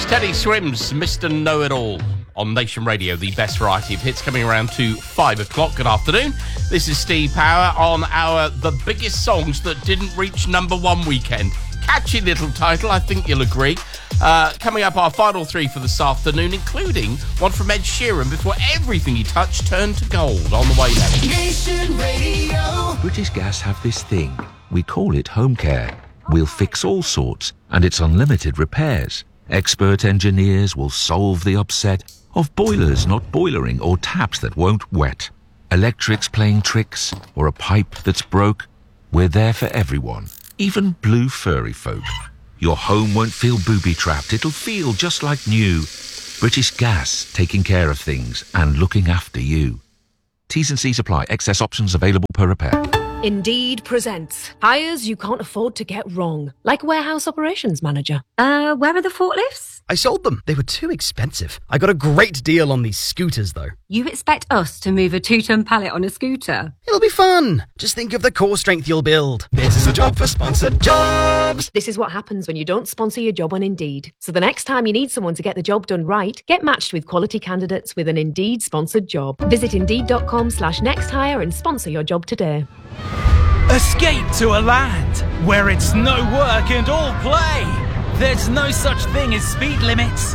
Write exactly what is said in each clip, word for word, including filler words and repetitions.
Teddy Swims, Mister Know-It-All on Nation Radio, the best variety of hits, coming around to five o'clock. Good afternoon. This is Steve Power on our The Biggest Songs That Didn't Reach Number One weekend. Catchy little title, I think you'll agree. Uh, coming up, our final three for this afternoon, including one from Ed Sheeran before everything he touched turned to gold. On the way now. Nation Radio. British Gas have this thing. We call it home care. We'll fix all sorts, and it's unlimited repairs. Expert engineers will solve the upset of boilers not boilering or taps that won't wet. Electrics playing tricks or a pipe that's broke. We're there for everyone, even blue furry folk. Your home won't feel booby-trapped. It'll feel just like new. British Gas, taking care of things and looking after you. T's and C's apply. Excess options available per repair. Indeed presents hires you can't afford to get wrong, like warehouse operations manager. Uh, where are the forklifts? I sold them. They were too expensive. I got a great deal on these scooters, though. You expect us to move a two-ton pallet on a scooter? It'll be fun. Just think of the core strength you'll build. This is a job for sponsored jobs. This is what happens when you don't sponsor your job on Indeed. So the next time you need someone to get the job done right, get matched with quality candidates with an Indeed sponsored job. Visit Indeed.com slash next hire and sponsor your job today. Escape to a land where it's no work and all play. There's no such thing as speed limits.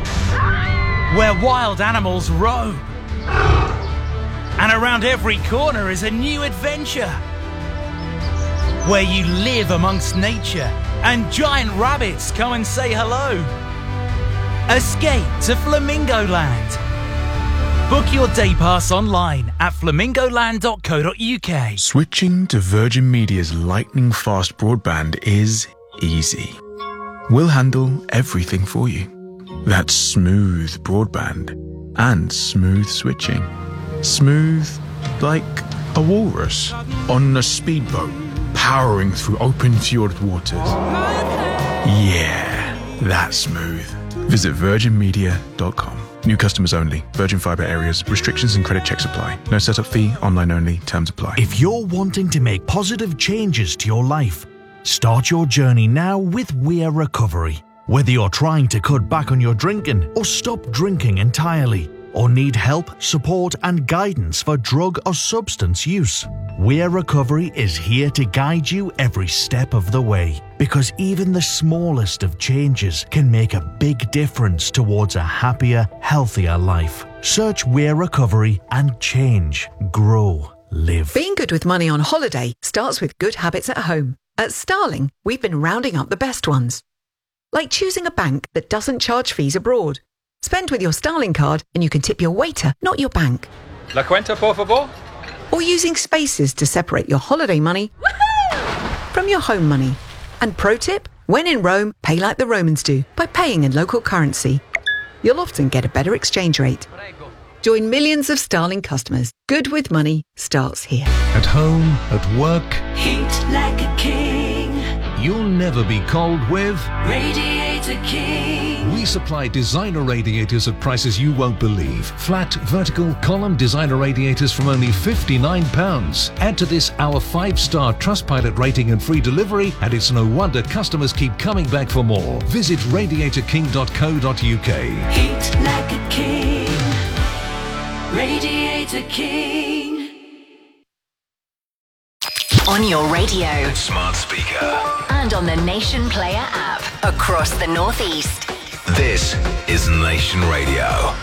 Where wild animals roam. And around every corner is a new adventure. Where you live amongst nature and giant rabbits come and say hello. Escape to Flamingo Land. Book your day pass online at flamingoland dot co dot uk. Switching to Virgin Media's lightning-fast broadband is easy. We'll handle everything for you. That's smooth broadband and smooth switching. Smooth like a walrus on a speedboat powering through open fjord waters. Yeah, that's smooth. Visit virgin media dot com. New customers only. Virgin Fibre areas. Restrictions and credit checks apply. No setup fee. Online only. Terms apply. If you're wanting to make positive changes to your life, start your journey now with Weir Recovery. Whether you're trying to cut back on your drinking or stop drinking entirely, or need help, support and guidance for drug or substance use, Weir Recovery is here to guide you every step of the way. Because even the smallest of changes can make a big difference towards a happier, healthier life. Search Weir Recovery and change, grow, live. Being good with money on holiday starts with good habits at home. At Starling, we've been rounding up the best ones. Like choosing a bank that doesn't charge fees abroad. Spend with your Starling card and you can tip your waiter, not your bank. La cuenta, por favor. Or using spaces to separate your holiday money from your home money. And pro tip, when in Rome, pay like the Romans do by paying in local currency. You'll often get a better exchange rate. Join millions of Starling customers. Good with money starts here. At home, at work. Heat like a king. You'll never be cold with Radiator King. We supply designer radiators at prices you won't believe. Flat, vertical, column designer radiators from only fifty-nine pounds. Add to this our five-star Trustpilot rating and free delivery, and it's no wonder customers keep coming back for more. Visit radiator king dot co dot uk. Heat like a king. Radiator King. On your radio, smart speaker, and on the Nation Player app across the Northeast. This is Nation Radio.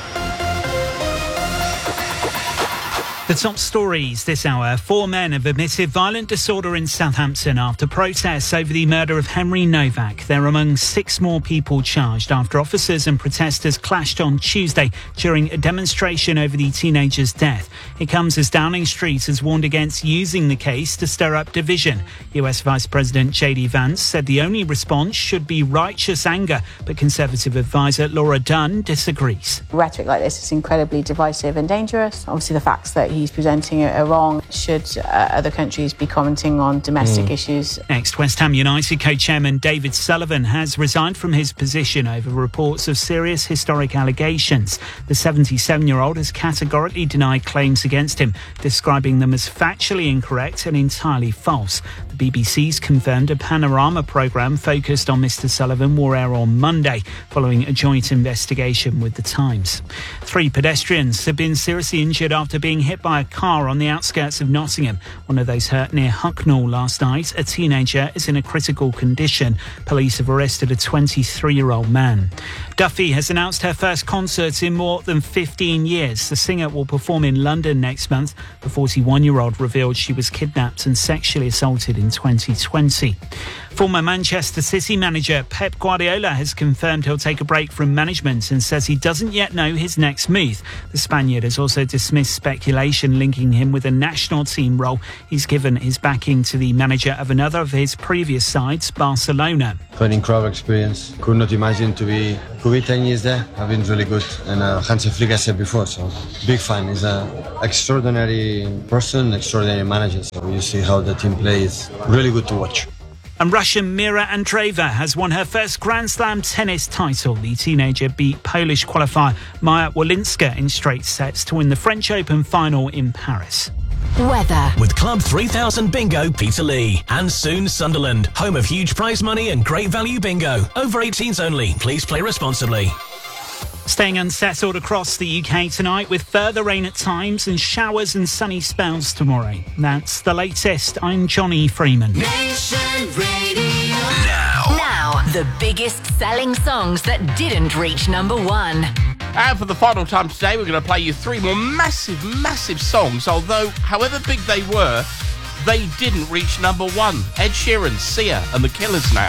The top stories this hour. Four men have admitted violent disorder in Southampton after protests over the murder of Henry Novak. They're among six more people charged after officers and protesters clashed on Tuesday during a demonstration over the teenager's death. It comes as Downing Street has warned against using the case to stir up division. U S Vice President J D Vance said the only response should be righteous anger, but Conservative advisor Laura Dunn disagrees. Rhetoric like this is incredibly divisive and dangerous. Obviously, the facts that he's presenting are wrong. Should uh, other countries be commenting on domestic mm. issues? Next, West Ham United co-chairman David Sullivan has resigned from his position over reports of serious historic allegations. The seventy-seven-year-old has categorically denied claims against him, describing them as factually incorrect and entirely false. The B B C's confirmed a Panorama programme focused on Mr Sullivan will air on Monday, following a joint investigation with The Times. Three pedestrians have been seriously injured after being hit by a car on the outskirts of Nottingham. One of those hurt near Hucknall last night. A teenager is in a critical condition. Police have arrested a twenty-three-year-old man. Duffy has announced her first concert in more than fifteen years. The singer will perform in London next month. The forty-one-year-old revealed she was kidnapped and sexually assaulted in twenty twenty. Former Manchester City manager Pep Guardiola has confirmed he'll take a break from management and says he doesn't yet know his next move. The Spaniard has also dismissed speculation linking him with a national team role. He's given his backing to the manager of another of his previous sides, Barcelona. An incredible experience. Could not imagine to be, to be ten years there. I've been really good. And uh, Hansi Flick, I said before, so big fan. He's an extraordinary person, extraordinary manager. So you see how the team plays. Really good to watch. And Russian Mira Andreeva has won her first Grand Slam tennis title. The teenager beat Polish qualifier Maja Wolinska in straight sets to win the French Open final in Paris. Weather. With Club three thousand Bingo, Peterlee. And soon Sunderland, home of huge prize money and great value bingo. Over eighteens only. Please play responsibly. Staying unsettled across the U K tonight with further rain at times and showers and sunny spells tomorrow. That's the latest. I'm Johnny Freeman. Nation Radio. Now. Now, the biggest selling songs that didn't reach number one. And for the final time today, we're going to play you three more massive, massive songs, although, however big they were, they didn't reach number one. Ed Sheeran, Sia and The Killers now.